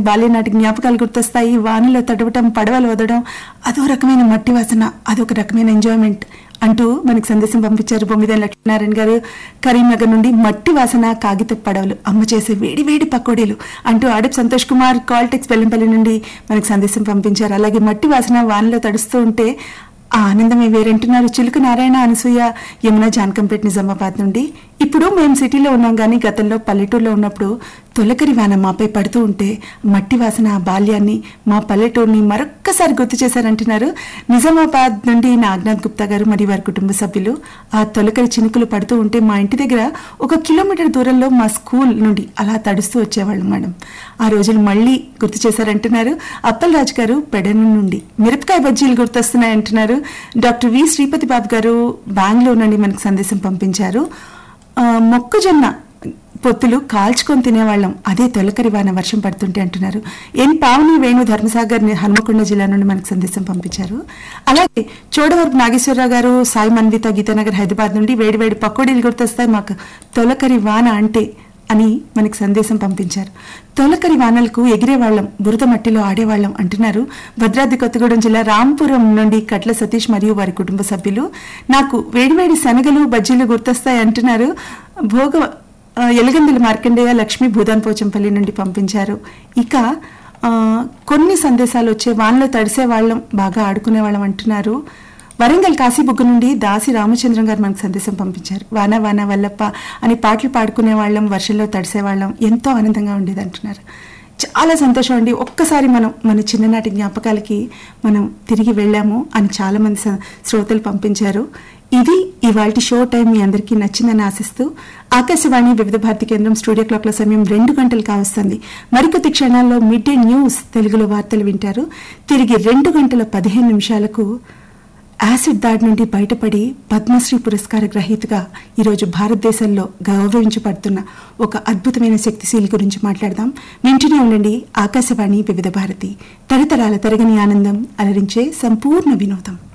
బాల్యనాటి జ్ఞాపకాలు గుర్తొస్తాయి. వానలో తడవటం, పడవలు వదడం, అదో రకమైన మట్టి వాసన, అదొక రకమైన ఎంజాయ్మెంట్ అంటూ మనకు సందేశం పంపించారు బొమ్మిదేని లక్ష్మీనారాయణ గారు కరీంనగర్ నుండి. మట్టి వాసన, కాగిత పడవలు, అమ్మ చేసే వేడి వేడి పకోడీలు అంటూ ఆడప్ సంతోష్ కుమార్ కాల్టెక్స్ బెల్లంపల్లి నుండి మనకు సందేశం పంపించారు. అలాగే మట్టి వాసన వానలో తడుస్తూ ఉంటే ఆ ఆనందమే వేరంటున్నారు చిలుక నారాయణ, అనసూయ, యమున, జానకంపేట, నిజామాబాద్ నుండి. ఇప్పుడు మేము సిటీలో ఉన్నాం కానీ గతంలో పల్లెటూరులో ఉన్నప్పుడు తొలకరి వాన మాపై పడుతూ ఉంటే మట్టి వాసన ఆ బాల్యాన్ని, మా పల్లెటూరుని మరొక్కసారి గుర్తు చేశారంటున్నారు నిజామాబాద్ నుండి నాగనాథ్ గుప్తా గారు మరియు వారి కుటుంబ సభ్యులు. ఆ తొలకరి చినుకులు పడుతూ ఉంటే మా ఇంటి దగ్గర 1 కిలోమీటర్ దూరంలో మా స్కూల్ నుండి అలా తడుస్తూ వచ్చేవాళ్ళం మేడం. ఆ రోజులు మళ్ళీ గుర్తు చేశారంటున్నారు అప్పల్ రాజు గారు పెడను నుండి. మిరపకాయ బజ్జీలు గుర్తొస్తున్నాయి అంటున్నారు డాక్టర్ వి శ్రీపతి బాబు గారు బెంగళూరు నుండి మనకు సందేశం పంపించారు. మొక్కజొన్న పొత్తులు కాల్చుకొని తినేవాళ్ళం, అదే తొలకరి వాన వర్షం పడుతుంటే అంటున్నారు. ఎన్ పావని వేణు ధర్మసాగర్ హన్మకొండ జిల్లా నుండి మనకు సందేశం పంపించారు. అలాగే చోడవరపు నాగేశ్వరరావు గారు సాయి మన్విత గీతానగర్ హైదరాబాద్ నుండి వేడివేడి పకోడీలు గుర్తొస్తాయి మాకు తొలకరి వాన అంటే అని మనకు సందేశం పంపించారు. తొలకరి వానలకు ఎగిరేవాళ్లం, బురద మట్టిలో ఆడేవాళ్లం అంటున్నారు భద్రాద్రి కొత్తగూడెం జిల్లా రాంపురం నుండి కట్ల సతీష్ మరియు వారి కుటుంబ సభ్యులు. నాకు వేడివేడి శనగలు బజ్జీలు గుర్తొస్తాయి అంటున్నారు భోగ ఎలగందుల మార్కండేయ లక్ష్మి భూదాన్ పోచంపల్లి నుండి పంపించారు. ఇక కొన్ని సందేశాలు వచ్చే వానలో తడిసే వాళ్ళం, బాగా ఆడుకునే వాళ్ళం అంటున్నారు వరంగల్ కాశీబుగ్గు నుండి దాసి రామచంద్రం గారు మనకు సందేశం పంపించారు. వాన వాన వల్లప్ప అని పాటలు పాడుకునే వాళ్ళం, వర్షంలో తడిసేవాళ్ళం, ఎంతో ఆనందంగా ఉండేది అంటున్నారు. చాలా సంతోషం అండి. ఒక్కసారి మనం మన చిన్ననాటి జ్ఞాపకాలకి మనం తిరిగి వెళ్ళాము అని చాలా మంది శ్రోతలు పంపించారు. ఇది ఇవాల్టి షో టైం మీ అందరికీ నచ్చిందని ఆశిస్తూ ఆకాశవాణి వివిధ భారతి కేంద్రం స్టూడియో క్లాక్ల సమయం 2 గంటలు కావస్తుంది. మరికొద్ది క్షణాల్లో మిడ్ డే న్యూస్ తెలుగులో వార్తలు వింటారు. తిరిగి 2:15 యాసిడ్ దాడి నుండి బయటపడి పద్మశ్రీ పురస్కార గ్రహీతగా ఈరోజు భారతదేశంలో గౌరవించబడుతున్న ఒక అద్భుతమైన శక్తిశీలి గురించి మాట్లాడదాం. వింటూనే ఉండండి ఆకాశవాణి వివిధ భారతి, తరతరాల తరగని ఆనందం, అలరించే సంపూర్ణ వినోదం.